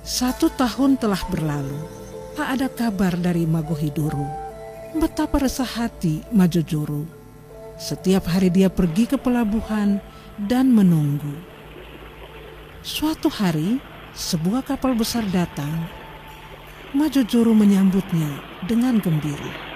1 tahun telah berlalu, tak ada kabar dari Magohidoro. Betapa resah hati Majojoro. Setiap hari dia pergi ke pelabuhan dan menunggu. Suatu hari, sebuah kapal besar datang. Majojoro menyambutnya dengan gembira.